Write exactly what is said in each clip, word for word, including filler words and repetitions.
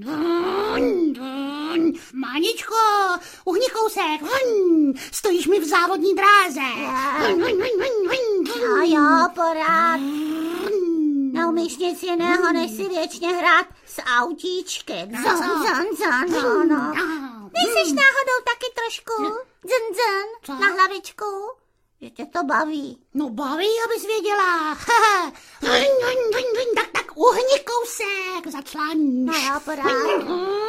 Dun, dun. Máničko, uhni kousek. Dun. Stojíš mi v závodní dráze. Dun, dun, dun, dun, dun. Jo, jo, porád. Neumíš nic jiného, než si věčně hrát s autíčky. Zon, zon, zon, no, no. Nejseš náhodou taky trošku zn, zn, na hlavičku? Že tě to baví. No baví, abys věděla. Tak, tak, uhni kousek, začláníš. No jo, porád.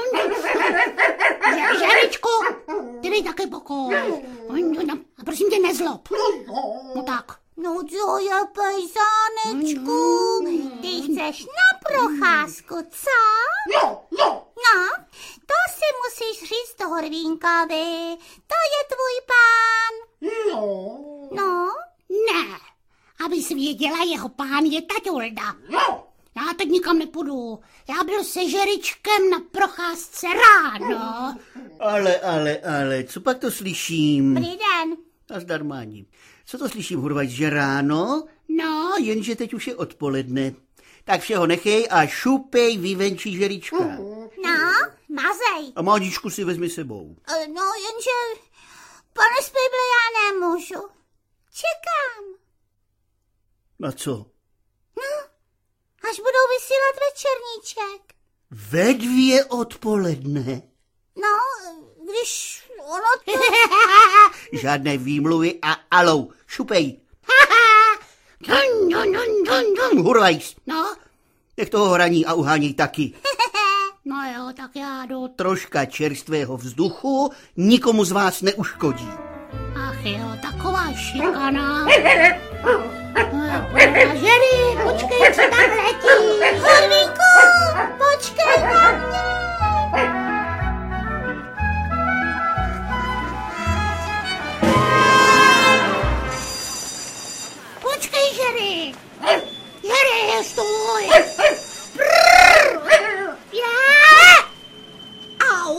Žeričku, ty dej taky pokoj. A prosím tě, nezlob. No tak. No co je, pejzánečku? Ty chceš na procházku, co? No, no. No, to si musíš říct toho Rvínkovi. To je tvůj pán. No. No? Ne, abys věděla, jeho pán je Taťulda. No. Já teď nikam nepůjdu. Já byl se Žeričkem na procházce ráno. Ale, ale, ale, co pak to slyším? Dobrý den. Nazdar, Máni. Co to slyším, Hurvajs, že ráno? No. Jenže teď už je odpoledne. Tak všeho nechej a šupej vyvenčí Žerička. No, mazej. A Máničku si vezmi sebou. No, jenže, pane Spejble, já nemůžu. Čekám. A co? No, až budou vysílat večerníček. Ve dvě odpoledne? No, když ono to... Žádné výmluvy a alou. Šupej. Dun, dun, dun, dun, dun. Hurvajs. No? Nech toho hraní a uháněj taky. No jo, tak já jdu. Troška čerstvého vzduchu nikomu z vás neuškodí. Ach jo, taková šikana. Žeri, počkej, co tam letí. Hurvínku, počkej na mě. Počkej, Žeri. Žeri, stůj. Au.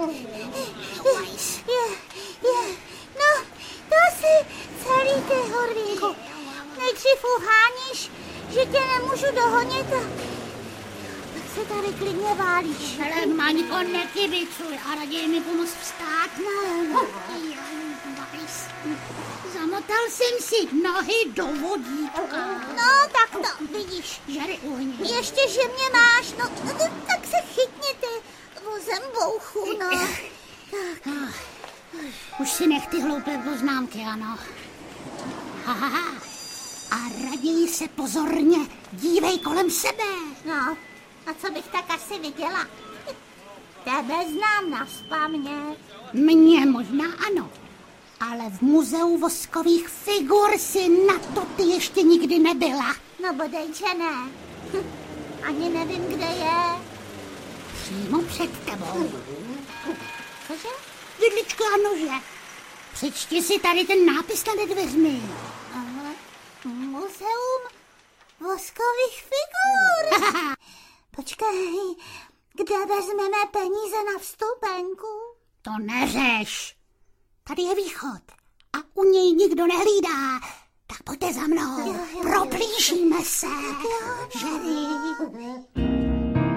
Je, je, no, to si celý ty, Hurvínku. Nejdřív uháníš, že tě nemůžu dohonit a tak se tady klidně válíš. Ale Maňko, nekybicuj a raději mi pomoct vstát. No, zamotal jsem si nohy do vodítka. No, tak to, vidíš. Žeri, uhni. Ještě, že mě máš, no, no tak se chytněte vozem bouchu, no. Tak. Už si nech ty hloupé poznámky, ano. Haha. A raději se pozorně dívej kolem sebe. No, a co bych tak asi viděla? Tebe znám nazpaměť. Mně možná ano, ale v muzeu voskových figur si na to ty ještě nikdy nebyla. No bodej, že ne. Hm, ani nevím, kde je. Přímo před tebou. Cože? Vidlička a nože. Přečti si tady ten nápis nad dveřmi. Aha. Muzeum voskových figur. Počkej, kde vezmeme peníze na vstupenku? To neřeš. Tady je východ a u něj nikdo nehlídá. Tak pojďte za mnou, Jo, jo, jo. proplížíme se. Jo, no. Žeri.